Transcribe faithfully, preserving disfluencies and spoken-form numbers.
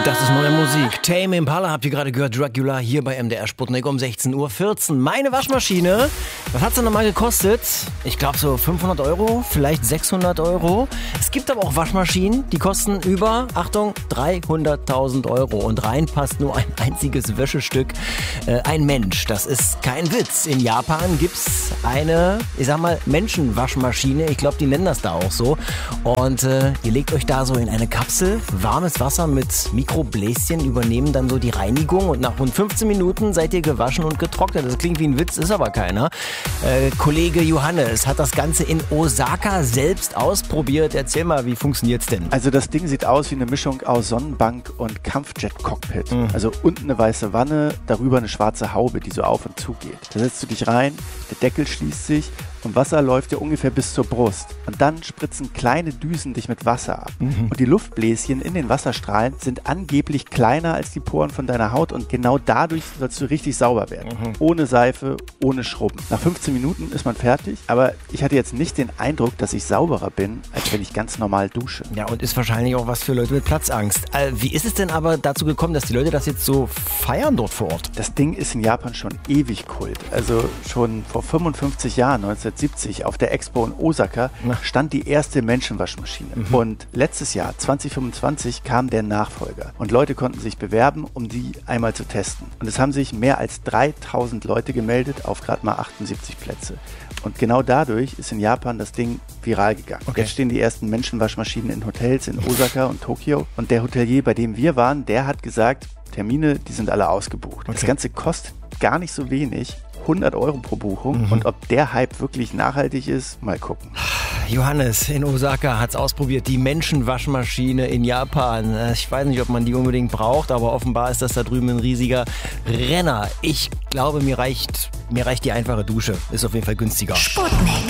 Das ist neue Musik. Tame Impala habt ihr gerade gehört, Dracula hier bei M D R Sputnik um sechzehn Uhr vierzehn. Meine Waschmaschine, was hat sie nochmal gekostet? Ich glaube so fünfhundert Euro, vielleicht sechshundert Euro. Es gibt aber auch Waschmaschinen, die kosten über, Achtung, dreihunderttausend Euro. Und rein passt nur ein einziges Wäschestück. Äh, ein Mensch, das ist kein Witz. In Japan gibt's eine, ich sag mal, Menschenwaschmaschine. Ich glaube, die nennen das da auch so. Und äh, ihr legt euch da so in eine Kapsel, warmes Wasser mit Mikrobläschen übernehmen dann so die Reinigung und nach rund fünfzehn Minuten seid ihr gewaschen und getrocknet. Das klingt wie ein Witz, ist aber keiner. Äh, Kollege Johannes hat das Ganze in Osaka selbst ausprobiert. Erzähl mal, wie funktioniert's denn? Also das Ding sieht aus wie eine Mischung aus Sonnenbank und Kampfjet-Cockpit. Mhm. Also unten eine weiße Wanne, darüber eine schwarze Haube, die so auf und zu geht. Da setzt du dich rein, der Deckel schließt sich und Wasser läuft dir ungefähr bis zur Brust. Und dann spritzen kleine Düsen dich mit Wasser ab. Mhm. Und die Luftbläschen in den Wasserstrahlen sind angeblich kleiner als die Poren von deiner Haut und genau dadurch sollst du richtig sauber werden. Mhm. Ohne Seife, ohne Schrubben. Nach fünfzehn Minuten ist man fertig, aber ich hatte jetzt nicht den Eindruck, dass ich sauberer bin, als wenn ich ganz normal dusche. Ja, und ist wahrscheinlich auch was für Leute mit Platzangst. Äh, wie ist es denn aber dazu gekommen, dass die Leute das jetzt so feiern dort vor Ort? Das Ding ist in Japan schon ewig Kult. Also schon vor fünfundfünfzig Jahren, neunzehnhundertsiebzig, auf der Expo in Osaka, Na. stand die erste Menschenwaschmaschine. Mhm. Und letztes Jahr, zwanzig fünfundzwanzig, kam der Nachfolger. Und Leute konnten sich bewerben, um die einmal zu testen. Und es haben sich mehr als dreitausend Leute gemeldet auf gerade mal achtundsiebzig Plätze. Und genau dadurch ist in Japan das Ding viral gegangen. Okay. Jetzt stehen die ersten Menschenwaschmaschinen in Hotels in Osaka und Tokio. Und der Hotelier, bei dem wir waren, der hat gesagt, Termine, die sind alle ausgebucht. Okay. Das Ganze kostet gar nicht so wenig. hundert Euro pro Buchung. Mhm. Und ob der Hype wirklich nachhaltig ist, mal gucken. Johannes in Osaka hat es ausprobiert, die Menschenwaschmaschine in Japan. Ich weiß nicht, ob man die unbedingt braucht, aber offenbar ist das da drüben ein riesiger Renner. Ich glaube, mir reicht, mir reicht die einfache Dusche. Ist auf jeden Fall günstiger. Sputnik.